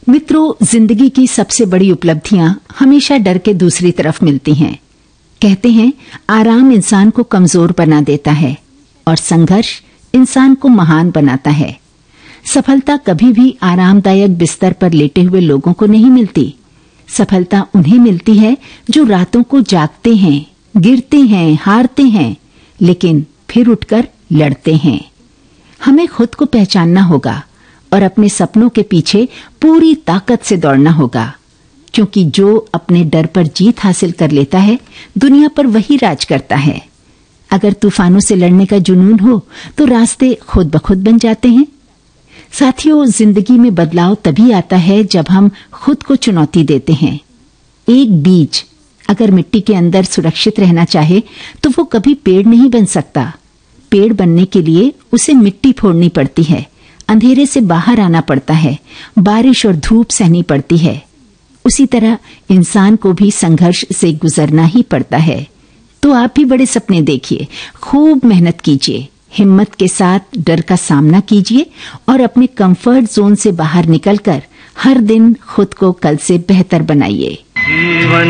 मित्रों, जिंदगी की सबसे बड़ी उपलब्धियां हमेशा डर के दूसरी तरफ मिलती हैं। कहते हैं, आराम इंसान को कमजोर बना देता है और संघर्ष इंसान को महान बनाता है। सफलता कभी भी आरामदायक बिस्तर पर लेटे हुए लोगों को नहीं मिलती। सफलता उन्हें मिलती है जो रातों को जागते हैं, गिरते हैं, हारते हैं, लेकिन फिर उठकर लड़ते हैं। हमें खुद को पहचानना होगा और अपने सपनों के पीछे पूरी ताकत से दौड़ना होगा, क्योंकि जो अपने डर पर जीत हासिल कर लेता है, दुनिया पर वही राज करता है। अगर तूफानों से लड़ने का जुनून हो तो रास्ते खुद ब खुद बन जाते हैं। साथियों, जिंदगी में बदलाव तभी आता है जब हम खुद को चुनौती देते हैं। एक बीज अगर मिट्टी के अंदर सुरक्षित रहना चाहे तो वो कभी पेड़ नहीं बन सकता। पेड़ बनने के लिए उसे मिट्टी फोड़नी पड़ती है, अंधेरे से बाहर आना पड़ता है, बारिश और धूप सहनी पड़ती है। उसी तरह इंसान को भी संघर्ष से गुजरना ही पड़ता है। तो आप भी बड़े सपने देखिए, खूब मेहनत कीजिए, हिम्मत के साथ डर का सामना कीजिए और अपने कंफर्ट जोन से बाहर निकलकर हर दिन खुद को कल से बेहतर बनाइए। जीवन